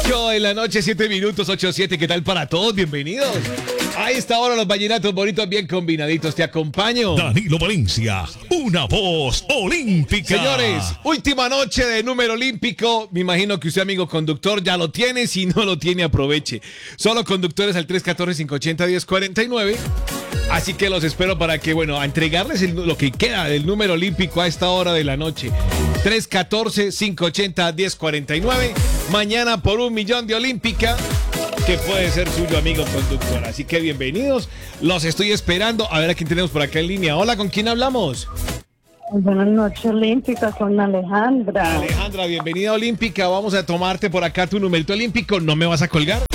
8 de la noche, 7 minutos, 8-7. ¿Qué tal para todos? Bienvenidos. A esta hora los vallenatos bonitos bien combinaditos. Te acompaño. Danilo Valencia, una voz olímpica. Señores, última noche de número olímpico. Me imagino que usted, amigo conductor, ya lo tiene. Si no lo tiene, aproveche. Solo conductores al 314-580-1049. Así que los espero para que, a entregarles lo que queda del número olímpico a esta hora de la noche. 314-580-1049. Mañana por 1 millón de olímpica, que puede ser suyo, amigo conductor. Así que bienvenidos. Los estoy esperando. A ver a quién tenemos por acá en línea. Hola, ¿con quién hablamos? Buenas noches, Olímpica, con Alejandra. Alejandra, bienvenida a Olímpica. Vamos a tomarte por acá tu numerito olímpico. ¿No me vas a colgar?